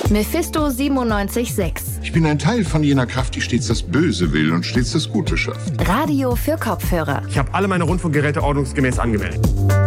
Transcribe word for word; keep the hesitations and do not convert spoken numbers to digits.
Mephisto siebenundneunzig Komma sechs. Ich bin ein Teil von jener Kraft, die stets das Böse will und stets das Gute schafft. Radio für Kopfhörer. Ich habe alle meine Rundfunkgeräte ordnungsgemäß angemeldet.